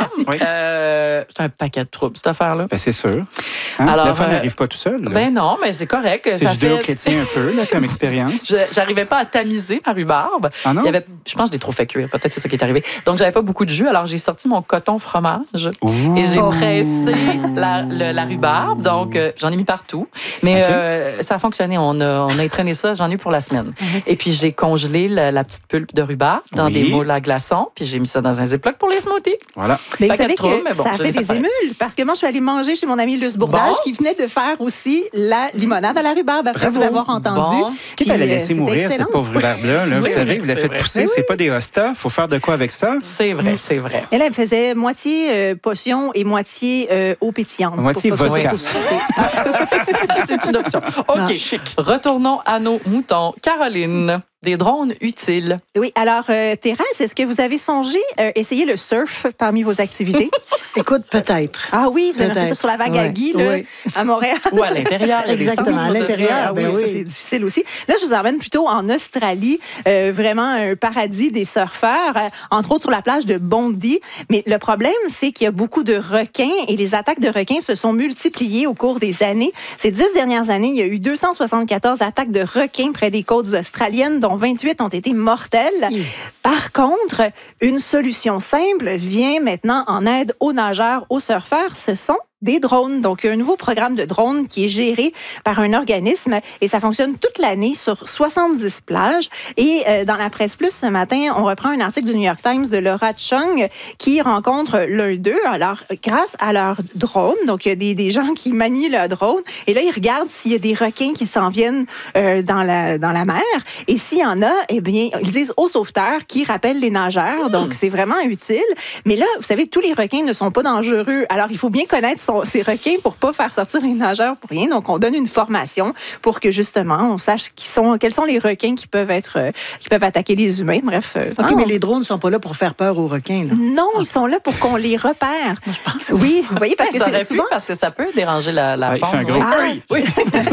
Oui. C'est un paquet de troubles, cette affaire-là. Ben, c'est sûr. Hein? Alors, L'enfant n'arrive pas tout seul. Là. Ben non, mais c'est correct. C'est judéo-chrétien un peu, là, comme expérience. J'arrivais pas à tamiser ma rhubarbe. Ah non? Je pense que je l'ai trop fait cuire. Peut-être c'est ça qui est arrivé. Donc, j'avais pas beaucoup de jus. Alors, j'ai sorti mon coton fromage et j'ai pressé la rhubarbe. Donc, j'en ai mis partout. Mais ça a fonctionné. On a étraîné ça. J'en ai eu pour la semaine. Et puis, j'ai congelé la petite pulpe de rhubarbe dans des moules à glaçons. Puis, j'ai mis ça dans un Ziploc pour les smoothies. Voilà. Mais vous savez que ça a fait des émules. Parce que moi, je suis allée manger chez mon ami Luce Bourdage qui venait de faire aussi la limonade à la rhubarbe après vous avoir entendu. Quitte à la laisser mourir, cette pauvre rhubarbe-là. Vous savez, vous la faites pousser. C'est pas des hostas. Il faut faire de quoi avec ça? C'est vrai, c'est vrai. Elle faisait moitié potion et moitié eau pétillante. Moitié vodka. C'est une option. OK. Retournons à nos moutons. Caroline. Des drones utiles. Oui, alors, Thérèse, est-ce que vous avez songé essayer le surf parmi vos activités? Écoute, peut-être. Ah oui, vous avez fait ça sur la vague à Guy, là, à Montréal. Ou à l'intérieur. Exactement, à l'intérieur. Ah, oui, ça, c'est difficile aussi. Là, je vous emmène plutôt en Australie, vraiment un paradis des surfeurs, entre autres sur la plage de Bondi. Mais le problème, c'est qu'il y a beaucoup de requins et les attaques de requins se sont multipliées au cours des années. Ces 10 dernières années, il y a eu 274 attaques de requins près des côtes australiennes, dont 28 ont été mortelles. Par contre, une solution simple vient maintenant en aide aux nageurs, aux surfeurs. Ce sont des drones. Donc, il y a un nouveau programme de drones qui est géré par un organisme et ça fonctionne toute l'année sur 70 plages. Et dans la presse plus ce matin, on reprend un article du New York Times de Laura Chung qui rencontre l'un d'eux. Alors, grâce à leur drone, donc il y a des gens qui manient leur drone et là, ils regardent s'il y a des requins qui s'en viennent dans la mer. Et s'il y en a, eh bien, ils disent aux sauveteurs qui rappellent les nageurs. Donc, c'est vraiment utile. Mais là, vous savez, tous les requins ne sont pas dangereux. Alors, il faut bien connaître ces requins pour pas faire sortir les nageurs pour rien. Donc, on donne une formation pour que, justement, on sache quels sont les requins qui peuvent attaquer les humains. Bref. OK, mais les drones ne sont pas là pour faire peur aux requins, là. Non, ils sont là pour qu'on les repère. Moi, je pense. Oui, vous voyez, parce que c'est souvent... parce que ça peut déranger la faune. Il fait un gros oui.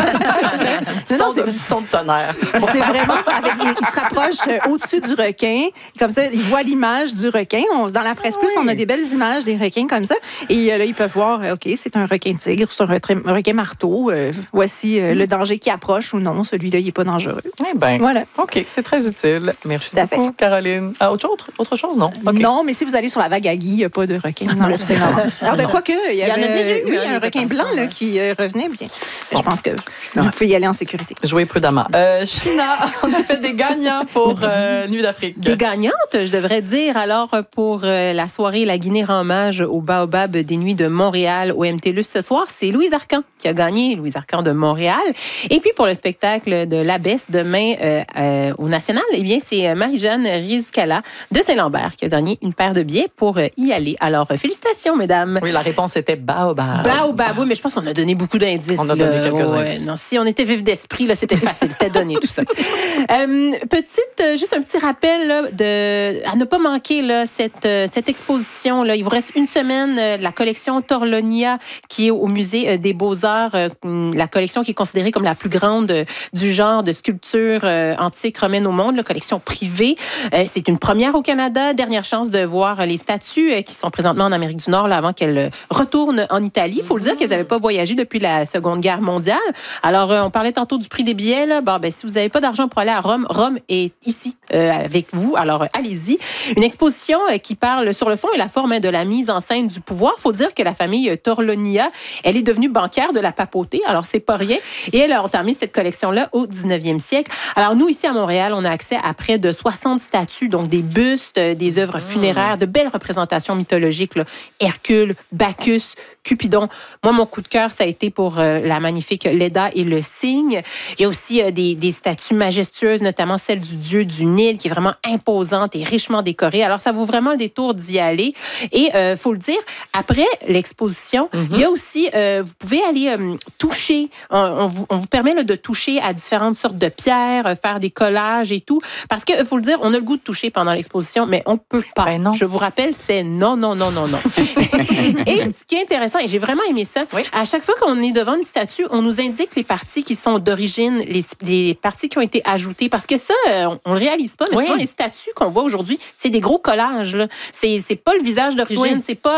Son de tonnerre. C'est vraiment... il se rapproche au-dessus du requin. Comme ça, il voit l'image du requin. Dans la presse plus, on a des belles images des requins comme ça. Et là, ils peuvent voir, OK, c'est un requin tigre, c'est un requin marteau. Voici le danger qui approche ou non. Celui-là, il n'est pas dangereux. Eh bien, voilà. OK, c'est très utile. Merci beaucoup, Caroline. Autre chose, non? Okay. Non, mais si vous allez sur la vague à Guy, il n'y a pas de requin dans l'océan. Alors, quoique, il y en a déjà eu un requin blanc là, qui revenait bien. Je pense que vous pouvez y aller en sécurité. Jouez prudemment. China, on a fait des gagnants pour Nuit d'Afrique. Des gagnantes, je devrais dire. Alors, pour la soirée, la Guinée rend hommage au Baobab des Nuits de Montréal au MTLUS ce soir. C'est Louise Arcan qui a gagné, Louise Arcan de Montréal. Et puis, pour le spectacle de l'Abbesse demain au National, eh bien, c'est Marie-Jeanne Rizkala de Saint-Lambert qui a gagné une paire de billets pour y aller. Alors, félicitations, mesdames. Oui, la réponse était Baobab. Baobab, oui, mais je pense qu'on a donné beaucoup d'indices. On a donné quelques indices. Non, si on était vif d'esprit, là, c'était facile, c'était donné tout ça. Juste un petit rappel là, à ne pas manquer là, cette exposition. Là. Il vous reste une semaine, la collection Torlonia qui est au musée des Beaux-Arts, la collection qui est considérée comme la plus grande du genre de sculpture antique romaine au monde, la collection privée. C'est une première au Canada, dernière chance de voir les statues qui sont présentement en Amérique du Nord là, avant qu'elles retournent en Italie. Il faut le dire qu'elles n'avaient pas voyagé depuis la Seconde Guerre mondiale. Alors, on parlait tantôt du prix des billets. Là. Bon, si vous n'avez pas d'argent pour aller à Rome, Rome est ici avec vous. Alors, allez-y. Une exposition qui parle sur le fond et la forme de la mise en scène du pouvoir. Il faut dire que la famille Torlonia, elle est devenue banquière de la papauté. Alors, c'est pas rien. Et elle a entamé cette collection-là au 19e siècle. Alors, nous, ici à Montréal, on a accès à près de 60 statues, donc des bustes, des œuvres funéraires, de belles représentations mythologiques, là. Hercule, Bacchus, Cupidon. Moi, mon coup de cœur, ça a été pour la magnifique Leda et le Cygne. Il y a aussi des statues majestueuses, notamment celle du dieu du Nil, qui est vraiment imposante et richement décorée. Alors, ça vaut vraiment le détour d'y aller. Et, faut le dire, après l'exposition, il y a aussi, vous pouvez aller toucher. On vous permet là, de toucher à différentes sortes de pierres, faire des collages et tout. Parce que, faut le dire, on a le goût de toucher pendant l'exposition, mais on peut pas. Ben non. Je vous rappelle, c'est non. Et ce qui est intéressant, et j'ai vraiment aimé ça, à chaque fois qu'on est devant une statue, on nous indique les parties qui sont d'origine, les parties qui ont été ajoutées. Parce que ça, on le réalise pas, mais souvent les statues qu'on voit aujourd'hui, c'est des gros collages. Là. C'est pas le visage d'origine, c'est pas